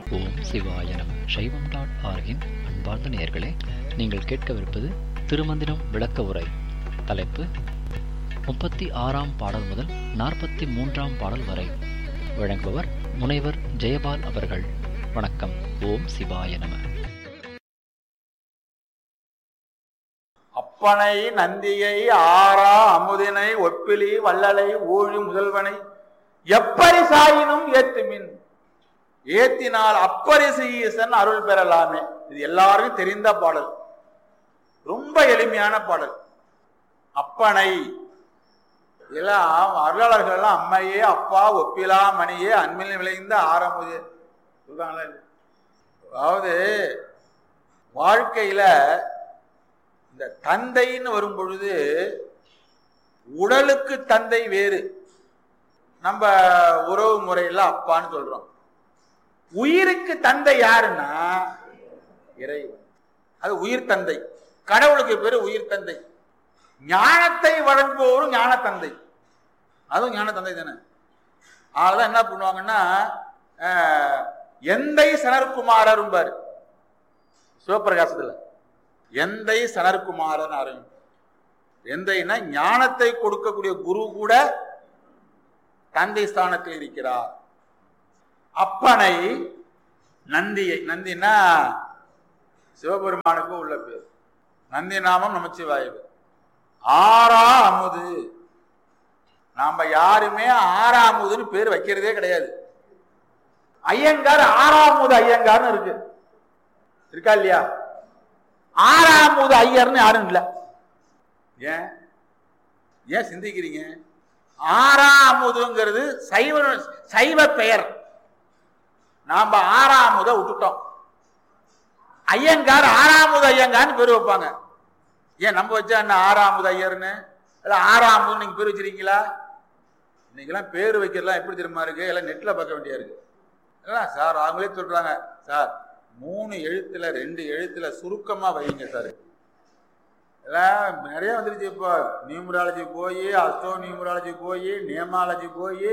ஓம் சிவாய நம. சைவம்.org-இன் அன்பார்ந்த நேயர்களே, நீங்கள் கேட்கவிருப்பது திருமந்திரம் விளக்க உரை. தலைப்பு 36ஆம் பாடல் முதல் 43ஆம் பாடல் வரை. வழங்குபவர் முனைவர் ஜெயபால் அவர்கள். வணக்கம். ஓம் சிவாய நம. அப்பனை நந்தியை ஆரா அமுதினை ஒப்பிலி வள்ளலை ஊழி முதல்வனை எப்பரிசாயினும் ஏத்துமின் ஏத்தினால் அப்பரிசு ஈசன் அருள் பெறலாமே. இது எல்லாருக்கும் தெரிந்த பாடல், ரொம்ப எளிமையான பாடல். அப்பனை எல்லாம் அருளாளர்கள் எல்லாம் அம்மையே அப்பா ஒப்பிலா மணியே அன்பில் விளைந்த ஆரமுதே சொல்றாங்களே. அதாவது வாழ்க்கையில இந்த தந்தைன்னு வரும் பொழுது உடலுக்கு தந்தை வேறு, நம்ம உறவு முறையில் அப்பான்னு சொல்றோம். உயிருக்கு தந்தை யாருன்னா இறைவன். அது உயிர் தந்தை. கடவுளுக்கு பேரு உயிர் தந்தை. ஞானத்தை வழங்குபவரும் ஞான தந்தை, அதுவும் ஞான தந்தை தானே. அதனாலதான் என்ன பண்ணுவாங்கன்னா எந்தை சனற்குமாரர் பாரு சிவபிரகாசத்துல, எந்தை சனற்குமாரன் ஆரம்பி. எந்தைன்னா ஞானத்தை கொடுக்கக்கூடிய குரு கூட தந்தை ஸ்தானத்தில் இருக்கிறார். அப்பனை நந்தியை, நந்தினா சிவபெருமானுக்கு உள்ள பேர். நந்தி நாமம் நமச்சிவாயது. ஆறா அமுது, நாம யாருமே ஆறாமுதுன்னு பேர் வைக்கிறதே கிடையாது. ஐயங்கார் ஆறாமுது ஐயங்கார்னு இருக்கு, இருக்கா இல்லையா? ஆறாமுது ஐயர்னு யாரும் இல்லை. ஏன் ஏன் சிந்திக்கிறீங்க? ஆறாமுதுங்கிறது சைவ பெயர். நாம ஆறாமுத விட்டுட்டோம். ஐயங்கார் ஆறாமுது ஐயங்கார்னு பேர் வைப்பாங்க. ஏன் நம்ம வச்சா என்ன ஆறாமுது ஐயர்னு? ஆறாமுது நீங்க பேர் வச்சிருக்கீங்களா? இன்னைக்கெல்லாம் பேர் வைக்கிறதுலாம் எப்படி தெரியுமா இருக்கு? எல்லாம் நெட்ல பார்க்க வேண்டியா இருக்கு. சார் அவங்களே சொல்றாங்க, சார் 3 எழுத்துல 2 எழுத்துல சுருக்கமா வைங்க சார். எல்லாம் நிறைய வந்துருச்சு. இப்போ நியூமராலஜி போய், அஸ்ட்ரோ நியூமராலஜி போய், நியமாலஜி போய்,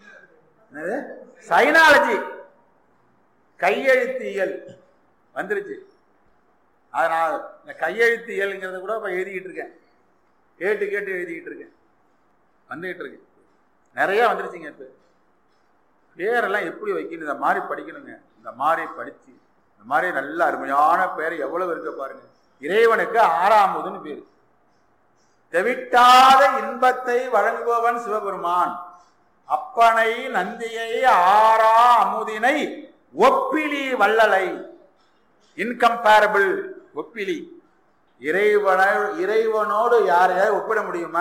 சைனாலஜி கையெழுத்தியல் வந்துருச்சு. அதனால் இந்த கையெழுத்தியல்ங்கிறத கூட இப்போ எழுதிக்கிட்டு இருக்கேன். கேட்டு எழுதிக்கிட்டு இருக்கேன், வந்துகிட்டு இருக்கேன். நிறைய வந்துருச்சுங்க. இப்போ பேரெல்லாம் எப்படி வைக்கணும், இந்த மாதிரி படிக்கணுங்க. இந்த மாதிரி படிச்சு இந்த மாதிரி நல்ல அருமையான பேர் எவ்வளவு இருக்க பாருங்க. இறைவனுக்கு ஆறாமுதுன்னு பேரு. தெவிட்டாத இன்பத்தை வழங்குபவன் சிவபெருமான். அப்பனை நந்தியை ஆறா அமுதினை ஒப்பிலி வள்ளலை, இன்கம்பேரபிள் ஒப்பிலி. இறைவனோடு யாரையாவது ஒப்பிட முடியுமா?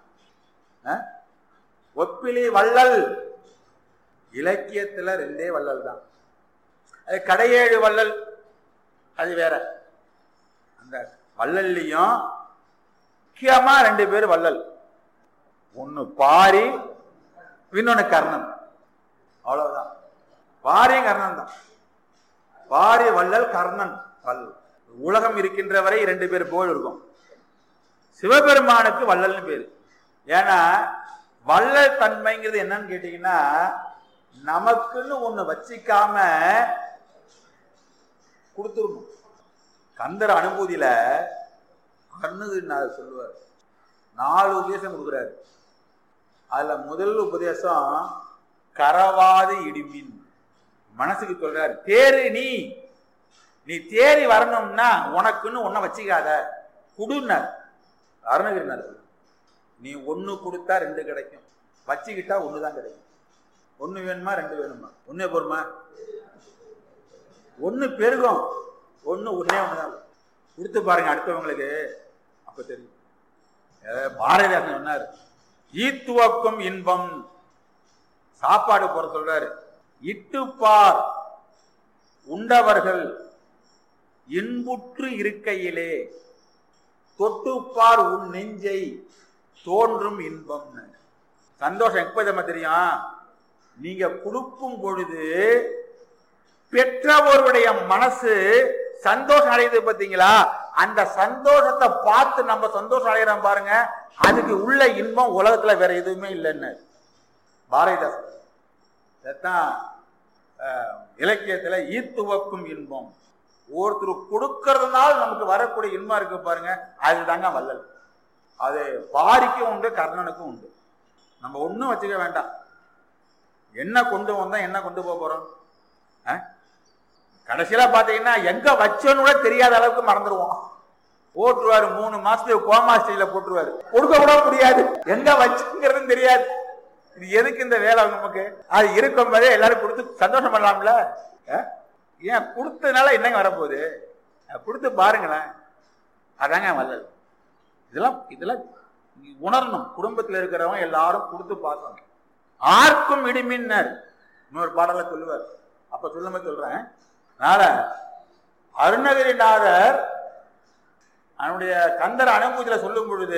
ஒப்பிலி வள்ளல். இலக்கியத்துல 2 வள்ளல் தான். அது கடையேழு வள்ளல், அது வேற. அந்த வள்ளல்லையும் முக்கியமா 2 பேர் வள்ளல். ஒன்னு பாரி, இன்னொன்னு கர்ணன். அவ்வளவுதான். பாரியும் கர்ணன் தான். பாரி வள்ளல், கர்ணன் வள்ளல். உலகம் இருக்கின்ற வரை 2 பேர் போல் இருக்கும். சிவபெருமானுக்கு வள்ளல்னு பேரு. ஏன்னா வள்ளல் தன்மைங்கிறது என்னன்னு கேட்டீங்கன்னா, நமக்குன்னு ஒண்ணு வச்சிக்காம கொடுத்துருணும். கந்தர் அனுபூதியில கண்ணுன்னு சொல்லுவார். 4 உபதேசம் கொடுக்குறாரு. அதுல முதல் உபதேசம் கரவாது இடிமின். மனசுக்கு சொல்றாரு, தேரு நீ தேறி வரணும்னா உனக்குன்னு ஒன்ன வச்சுக்காத, குடுனார் அருணகிரினார். நீ 1 கொடுத்தா 2 கிடைக்கும், வச்சுக்கிட்டா 1 தான் கிடைக்கும். 1 வேணுமா 2 வேணுமா? 1 போருமா? 1 பெருகும், 1 ஒன்னே ஒண்ணுதான். கொடுத்து பாருங்க அடுத்தவங்களுக்கு, அப்ப தெரியும். பாரதிதாசன் சொன்னார், ஈத்துவக்கும் இன்பம். சாப்பாடு போற சொல்றாரு, இட்டுப்பார் உண்டவர்கள் இன்புற்று இருக்கையிலே தொட்டுப்பார் உன் நெஞ்சை தோன்றும் இன்பம். சந்தோஷம் எப்ப தெரியும்? நீங்க கொடுக்கும் பொழுது பெற்றவருடைய மனசு சந்தோஷம் அடையுது பார்த்தீங்களா? அந்த சந்தோஷத்தை பார்த்து நம்ம சந்தோஷம் அடைகிறோம் பாருங்க, அதுக்கு உள்ள இன்பம் உலகத்துல வேற எதுவுமே இல்லைன்னு பாரதிதாசன். இலக்கியத்துல ஈத்துவக்கும் இன்பம். ஒருத்தர் கொடுக்கறதுனால நமக்கு வரக்கூடிய இன்பம் இருக்கு பாருங்க, அதுதாங்க வள்ளல். அது பாரிக்கும் உண்டு, கர்ணனுக்கும் உண்டு. நம்ம ஒன்றும் வச்சுக்க வேண்டாம். என்ன கொண்டு வந்தோம், என்ன கொண்டு போக போறோம், கடைசியில பாத்தீங்கன்னா எங்க வச்சோன்னு கூட தெரியாத அளவுக்கு மறந்துடுவோம். போட்டுருவாரு 3 மாசத்துக்கு கோமா ஸ்டைல போட்டுருவாரு, கொடுக்க கூட முடியாது, எங்க வச்சுங்கிறது தெரியாது. இது எதுக்கு இந்த வேலை நமக்கு? அது இருக்கும் போதே எல்லாரும் கொடுத்து சந்தோஷம் பண்ணலாம்ல. ஏன் கொடுத்ததுனால என்னங்க வரப்போகுது? கொடுத்து பாருங்களேன், அதாங்க வள்ளல். இதெல்லாம் உணரணும். குடும்பத்தில் இருக்கிறவங்க எல்லாரும் கொடுத்து பார்க்கணும். ஆர்க்கும் இடிமின்னர் இன்னொரு பாடல சொல்லுவார். அப்ப சொல்லுமே சொல்றேன். அதனால அருணகிரிநாதர் அவனுடைய கந்தர் அனுபூதியில சொல்லும் பொழுது,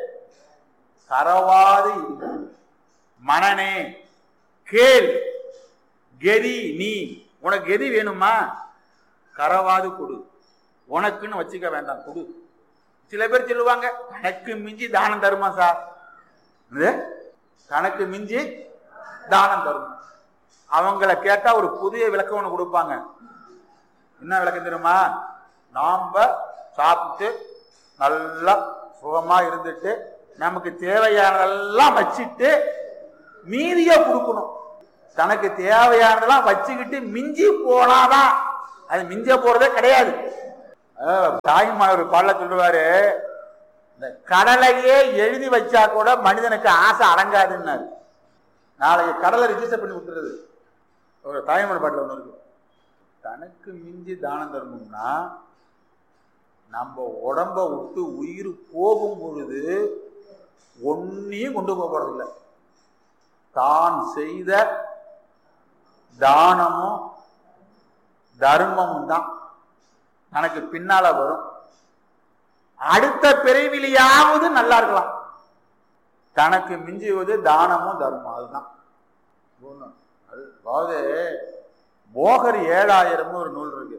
கரவாது மனனே கேள் கெதி, நீ உனக்கு கெதி வேணுமா, கரவாது கொடு, உனக்குன்னு வச்சுக்க வேண்டாம், கொடு. சில பேர் சொல்லுவாங்க, கணக்கு மிஞ்சி தானம் தருமா சார், கணக்கு மிஞ்சி தானம் தரும். அவங்கள கேட்டா ஒரு புதிய விளக்கம் ஒண்ணு கொடுப்பாங்க. என்ன விளக்கம் தெரியுமா? நாம சாப்பிட்டு நல்லா சுகமா இருந்துட்டு நமக்கு தேவையானதெல்லாம் வச்சுட்டு மீதிய கொடுக்கணும். தனக்கு தேவையானதெல்லாம் வச்சுக்கிட்டு மிஞ்சி போனாதான், அது மிஞ்ச போறதே கிடையாது. தாய்மார் ஒரு பாடல சொல்லுவாரு, இந்த கடலையே எழுதி வச்சா கூட மனிதனுக்கு ஆசை அடங்காதுன்னாரு. நாளைக்கு கடலை ரிஜிஸ்டர் பண்ணி விட்டுறது ஒரு தாய்மார் பாடல ஒண்ணு இருக்கு. தனக்கு மிஞ்சி தானம் தரணும்னா நம்ம உடம்ப விட்டு உயிர் போகும் பொழுது ஒன்னையும் கொண்டு போக போறதில்லை. தான் செய்த தானமும் தர்மமும் தான் தனக்கு பின்னால வரும். அடுத்த பிறவிலையாவது நல்லா இருக்கலாம். தனக்கு மிஞ்சுவது தானமும் தர்மம், அதுதான். அதாவது போகர் 7000 ஒரு நூல் இருக்கு.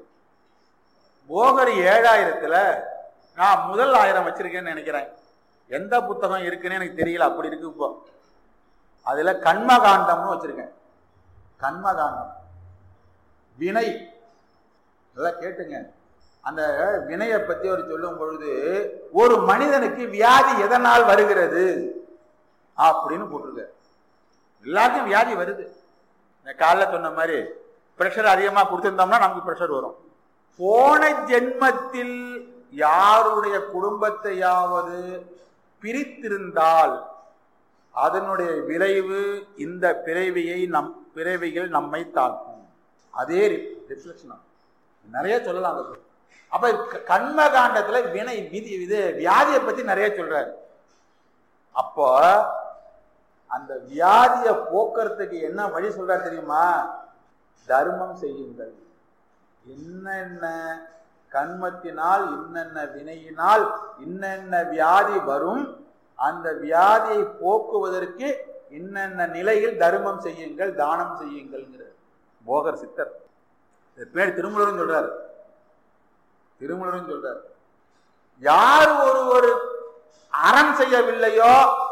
போகர் 7000த்துல நான் முதல் 1000 வச்சிருக்கேன்னு நினைக்கிறேன். எந்த புத்தகம் இருக்குன்னு எனக்கு தெரியல, அப்படி இருக்கு. இப்போ அதுல கண்மகாண்டம்னு வச்சிருக்கேன். கண்மகாண்டம் வினை, இதெல்லாம் கேட்டுங்க. அந்த வினையை பத்தி அவர் சொல்லும் பொழுது, ஒரு மனிதனுக்கு வியாதி எதனால் வருகிறது அப்படின்னு போட்டிருக்க. எல்லாருக்கும் வியாதி வருது. இந்த காலைல சொன்ன மாதிரி பிரஷர் அதிகமா கொடுத்திருந்தோம்னா நமக்கு பிரஷர் வரும். போன ஜென்மத்தில் யாருடைய குடும்பத்தையாவது பிரித்திருந்தால் அதனுடைய விளைவு இந்த பிறவிகள் நம்மை தாக்கும். அதே ரிஃப்ளெக்ஷன் நிறைய சொல்லலாம். அப்ப கண்மகாண்டத்துல வினை இது வியாதியை பத்தி நிறைய சொல்றாரு. அப்போ அந்த வியாதியை போக்குறதுக்கு என்ன வழி சொல்றாரு தெரியுமா? தர்மம் செய்யுங்கள். என்னென்ன கண்மத்தினால் இன்னென்ன வினையினால் இன்னென்ன வியாதி வரும், அந்த வியாதியை போக்குவதற்கு இன்னென்ன நிலையில் தர்மம் செய்யுங்கள், தானம் செய்யுங்கள்ங்கிறார் போகர் சித்தர். பேர் திருமூலரும் சொல்றாரு. திருமூலரும் சொல்றார், யார் ஒரு அறம் செய்யவில்லையோ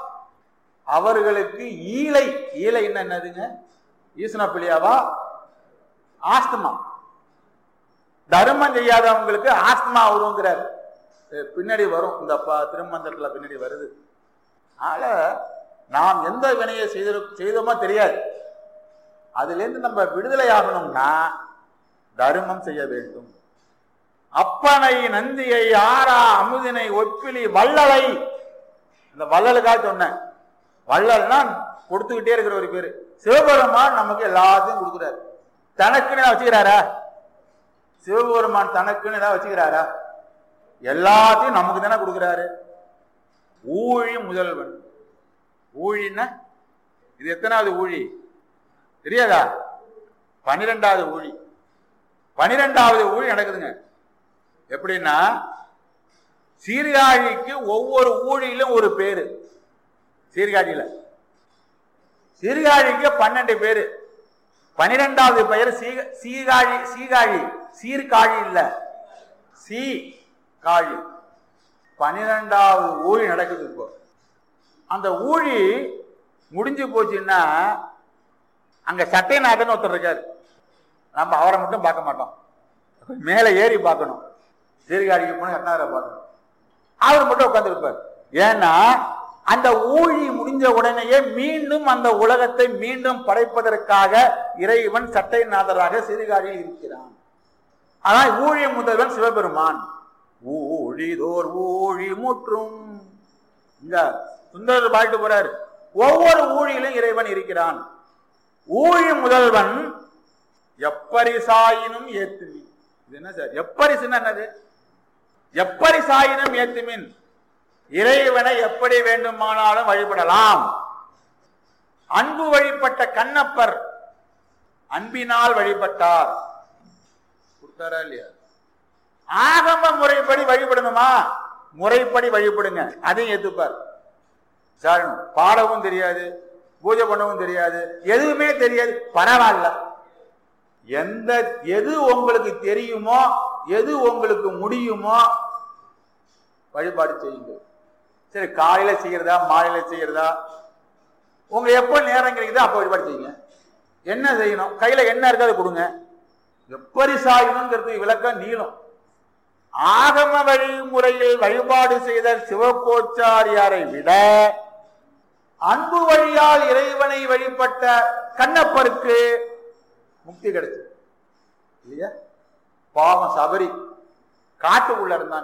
அவர்களுக்கு ஈலை என்னதுங்க, ஈசனப்பிள்ளையாவா, ஆஸ்துமா. தர்மம் செய்யாதவங்களுக்கு ஆஸ்துமா வருங்கிறார். பின்னாடி வரும், இந்த திருமந்திரத்துல பின்னாடி வருது. அதனால நாம் எந்த வினையை செய்தோமோ தெரியாது. அதுல இருந்து நம்ம விடுதலை ஆகணும்னா தர்மம் செய்ய வேண்டும். அப்பனை நந்தியை ஆரா அமுதினை ஒப்பிலி வள்ளலை, இந்த வள்ளலுக்காக சொன்னேன். வள்ளல்னா கொடுத்துக்கிட்டே இருக்கிற ஒரு பேரு. சிவபெருமான் நமக்கு எல்லாத்தையும் கொடுக்குறாரு. தனக்குன்னு வச்சுக்கிறாரா? சிவபெருமான் தனக்குன்னு ஏதாவது வச்சுக்கிறாரா? எல்லாத்தையும் நமக்கு தானே கொடுக்குறாரு. ஊழி முதல்வன். ஊழின்னா இது எத்தனாவது ஊழி தெரியாதா? 12வது ஊழி. 12வது ஊழி நடக்குதுங்க. எப்படின்னா, சீர்காழிக்கு ஒவ்வொரு ஊழியிலும் ஒரு பேரு. சீர்காழியில சீர்காழிக்கு 12 பேரு. 12வது பெயர் சீர்காழி. சீர்காழி இல்ல, சீகாழி. 12வது ஊழி நடக்குது. இப்போ அந்த ஊழி முடிஞ்சு போச்சுன்னா அங்க சட்டைநாதன் ஒருத்தர் இருக்காரு. நம்ம அவரை மட்டும் பார்க்க மாட்டோம், மேலே ஏறி பார்க்கணும். சீர்காழிக்கு போனா எத்தனாயிரம் பார்க்கணும், அவர் மட்டும் உட்கார்ந்துருப்பார். ஏன்னா அந்த ஊழி முடிஞ்ச உடனேயே மீண்டும் அந்த உலகத்தை மீண்டும் படைப்பதற்காக இறைவன் சட்டைநாதராக சீர்காழியில் இருக்கிறான். அதான் ஊழி முதல்வன் சிவபெருமான். ஊழிதோர் ஊழி முற்றும். இங்க சுந்தரர் பாட்டு போறாரு, ஒவ்வொரு ஊழியிலும் இறைவன் இருக்கிறான். ஊழி முதல்வன் எப்பரிசாயினும் ஏத்துமின். இது என்ன சார் எப்பரிசுன்னா என்னது? எப்பரிசாயினும் ஏத்துமின், இறைவனை எப்படி வேண்டுமானாலும் வழிபடலாம். அன்பு வழிபட்ட கண்ணப்பர் அன்பினால் வழிபட்டார். கொடுத்தாரா இல்லையா? ஆகம முறைப்படி வழிபடணுமா? முறைப்படி வழிபடுங்க, அதையும் ஏத்துப்பார். சார் பாடவும் தெரியாது, பூஜை பண்ணவும் தெரியாது, எதுவுமே தெரியாது, பரவாயில்ல. எது உங்களுக்கு தெரியுமோ, எது உங்களுக்கு முடியுமோ வழிபாடு செய்யுங்க. சரி, காலையில செய்யறதா மாலையில செய்யறதா, உங்களுக்கு எப்போ நேரம் கிடைக்குதோ அப்போ வழிபாடு செய்யுங்க. என்ன செய்யணும், கையில என்ன இருக்கோ அதை கொடுங்க. எப்படி சாயணுங்கிறது விளக்கம் நீளும். ஆகம வழிமுறையில் வழிபாடு செய்த சிவகோச்சாரியாரை விட அன்பு வழியால் இறைவனை வழிபட்ட கண்ணப்பருக்கு முக்தி கிடைச்சது இல்லையா? பாவம் சபரி காட்டுக்குள்ள இருந்தாங்க.